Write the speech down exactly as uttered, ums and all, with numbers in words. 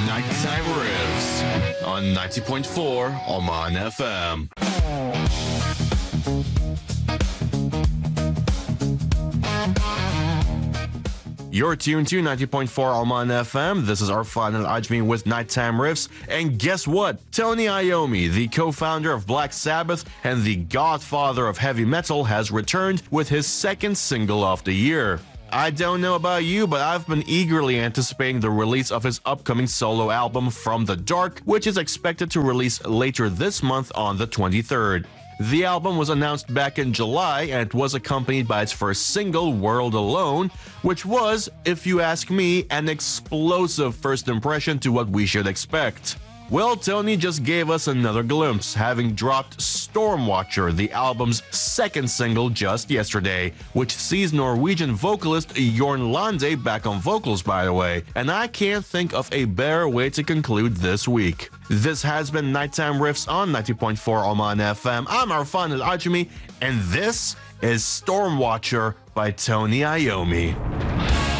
Nighttime Riffs on ninety point four Oman F M. You're tuned to ninety point four Oman F M. This is Arfan Al-Ajmi with Nighttime Riffs. And guess what? Tony Iommi, the co-founder of Black Sabbath and the godfather of heavy metal, has returned with his second single of the year. I don't know about you, but I've been eagerly anticipating the release of his upcoming solo album, From the Dark, which is expected to release later this month on the twenty-third. The album was announced back in July, and it was accompanied by its first single, World Alone, which was, if you ask me, an explosive first impression to what we should expect. Well, Tony just gave us another glimpse, having dropped Stormwatcher, the album's second single, just yesterday, which sees Norwegian vocalist Jorn Lande back on vocals, by the way, and I can't think of a better way to conclude this week. This has been Nighttime Riffs on ninety point four Oman F M. I'm Arfan Al-Ajmi, and this is Stormwatcher by Tony Iommi.